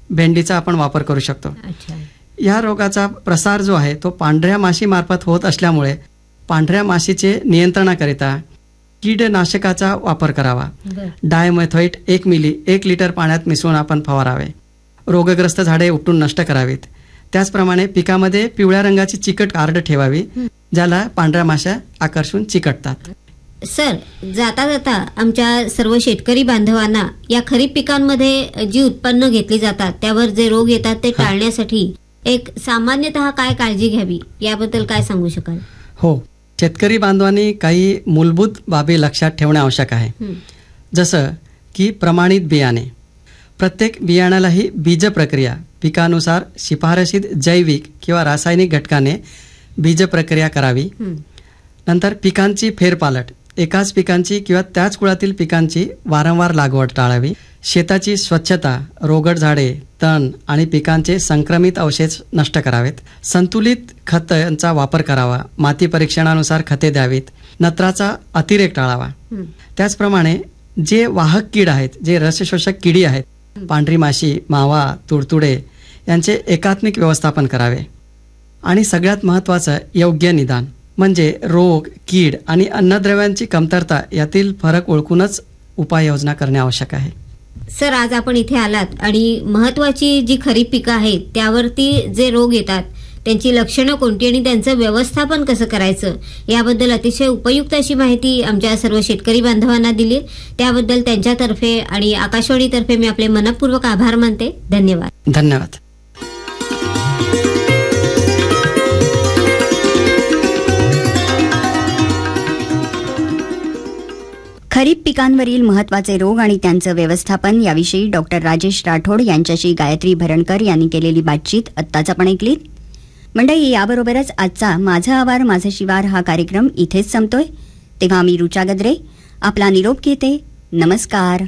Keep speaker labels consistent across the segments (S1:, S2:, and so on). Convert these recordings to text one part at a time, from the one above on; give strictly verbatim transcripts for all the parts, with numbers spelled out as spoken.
S1: भेंडीचा आपण वापर करू शकतो. या रोगाचा प्रसार जो आहे तो पांढऱ्या माशी मार्फत होत असल्यामुळे पांढऱ्या माशीचे नियंत्रणाकरिता कीडनाशकाचा वापर करावा. डायमेथोएट एक मिली एक लिटर पाण्यात मिसळून आपण फवारावे. रोगग्रस्त झाडे उपटून नष्ट करावीत. त्याचप्रमाणे पिकामध्ये पिवळ्या रंगाची चिकट कार्ड ठेवावी, ज्याला पांढऱ्या माश्या आकर्षून चिकटतात.
S2: सर, जाता जाता आमच्या सर्व शेतकरी बांधवांना या खरीप पिकांमध्ये जी उत्पन्न घेतली जातात त्यावर जे रोग येतात ते टाळण्यासाठी एक सामान्यतः काय काळजी घ्यावी याबद्दल काय सांगू शकाल?
S1: हो, शेतकरी बांधवांनी काही मूलभूत बाबी लक्षात ठेवणे आवश्यक आहे. जसं की प्रमाणित बियाणे. प्रत्येक बियाण्यालाही बीज प्रक्रिया पिकानुसार शिफारशीत जैविक किंवा रासायनिक घटकाने बीज प्रक्रिया करावी. नंतर पिकांची फेरपालट. एकाच पिकांची किंवा त्याच कुळातील पिकांची वारंवार लागवड टाळावी. शेताची स्वच्छता, रोगट झाडे, तण आणि पिकांचे संक्रमित अवशेष नष्ट करावेत. संतुलित खतांचा वापर करावा. माती परीक्षणानुसार खते द्यावीत. नत्राचा अतिरेक टाळावा. त्याचप्रमाणे जे वाहक कीड आहेत, जे रसशोषक किडी आहेत, पांढरी माशी, मावा, तुडतुडे यांचे एकात्मिक व्यवस्थापन करावे. आणि सगळ्यात महत्त्वाचं योग्य निदान, म्हणजे रोग, कीड आणि अन्नद्रव्यांची कमतरता यातील फरक ओळखूनच उपाययोजना करणे आवश्यक आहे.
S2: सर, आज आपण इथे आलात आणि महत्वाची जी खरीप पिकं आहेत त्यावरती जे रोग येतात त्यांची लक्षणं कोणती आणि त्यांचं व्यवस्थापन कसं करायचं याबद्दल अतिशय उपयुक्त अशी माहिती आमच्या सर्व शेतकरी बांधवांना दिली. त्याबद्दल त्यांच्यातर्फे आणि आकाशवाणीतर्फे मी आपले मनपूर्वक आभार मानते. धन्यवाद.
S1: धन्यवाद.
S3: खरीप पिकांवरील महत्त्वाचे रोग आणि त्यांचं व्यवस्थापन याविषयी डॉक्टर राजेश राठोड यांच्याशी गायत्री भरणकर यांनी केलेली बातचीत आत्ताच आपण ऐकलीत. मंडळी, याबरोबरच आजचा माझं आवार माझं शिवार हा कार्यक्रम इथेच संपतोय. तेव्हा मी रुचा गद्रे आपला निरोप घेते. नमस्कार.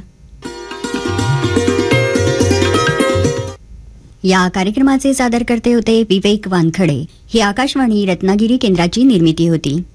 S3: या कार्यक्रमाचे सादरकर्ते होते विवेक वानखडे. ही आकाशवाणी रत्नागिरी केंद्राची निर्मिती होती.